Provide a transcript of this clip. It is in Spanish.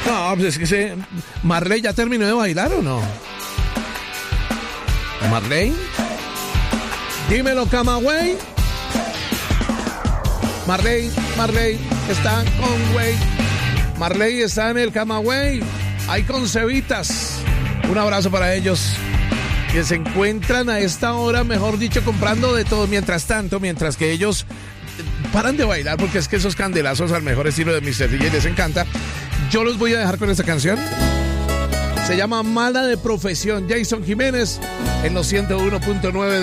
No, pues es que Marley ya terminó de bailar, ¿o no? ¿Marley? Dímelo, Camagüey. Marley está con güey. Marley está en el Camagüey. Ahí con cebitas. Un abrazo para ellos, que se encuentran a esta hora, mejor dicho, comprando de todo. Mientras que ellos paran de bailar, porque es que esos candelazos al mejor estilo de Mr. DJ les encanta. Yo los voy a dejar con esta canción. Se llama Mala de Profesión. Jason Jiménez en los 101.9